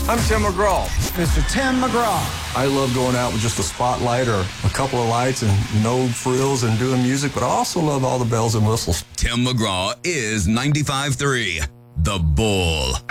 I'm Tim McGraw. Mr. Tim McGraw. I love going out with just a spotlight or a couple of lights and no frills and doing music, but I also love all the bells and whistles. Tim McGraw is 95.3, The Bull.